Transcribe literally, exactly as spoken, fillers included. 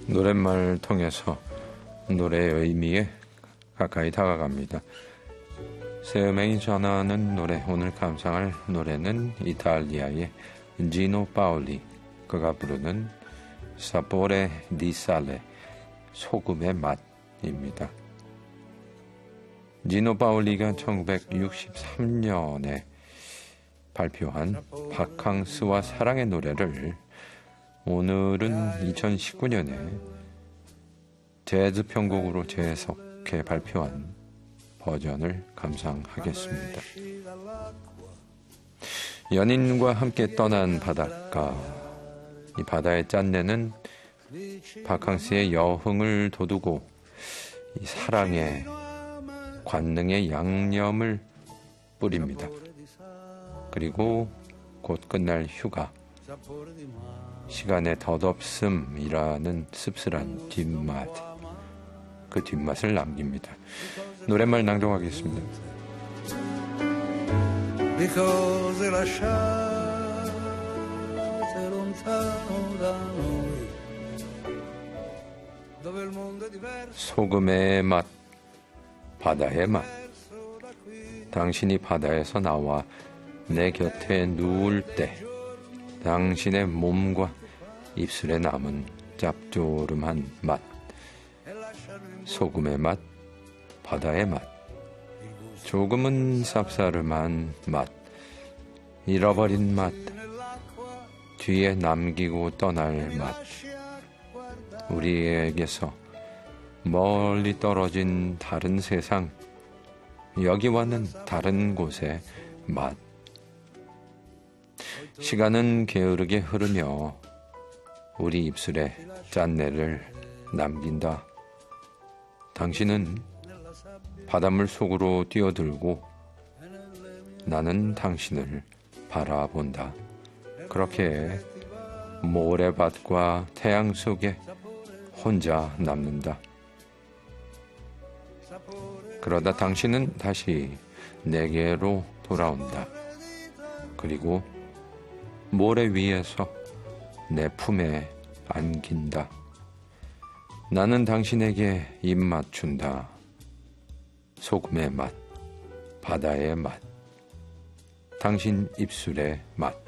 노랫말을 통해서 노래의 의미에 가까이 다가갑니다. 새음행이 전하는 노래, 오늘 감상할 노래는 이탈리아의 지노 파올리, 그가 부르는 사포레 디 살레, 소금의 맛입니다. 지노 파올리가 천구백육십삼 년에 발표한 바캉스와 사랑의 노래를 오늘은 이천십구 년에 재즈 편곡으로 재해석해 발표한 버전을 감상하겠습니다. 연인과 함께 떠난 바닷가, 이 바다의 짠내는 바캉스의 여흥을 돋우고 이 사랑의 관능의 양념을 뿌립니다. 그리고 곧 끝날 휴가, 시간의 덧없음이라는 씁쓸한 뒷맛, 그 뒷맛을 남깁니다. 노랫말 낭독하겠습니다. 소금의 맛, 바다의 맛. 당신이 바다에서 나와 내 곁에 누울 때 당신의 몸과 입술에 남은 짭조름한 맛, 소금의 맛, 바다의 맛, 조금은 쌉싸름한 맛, 잃어버린 맛, 뒤에 남기고 떠날 맛, 우리에게서 멀리 떨어진 다른 세상, 여기와는 다른 곳의 맛. 시간은 게으르게 흐르며 우리 입술에 짠내를 남긴다. 당신은 바닷물 속으로 뛰어들고 나는 당신을 바라본다. 그렇게 모래밭과 태양 속에 혼자 남는다. 그러다 당신은 다시 내게로 돌아온다. 그리고 모래 위에서 내 품에 안긴다. 나는 당신에게 입 맞춘다. 소금의 맛, 바다의 맛, 당신 입술의 맛.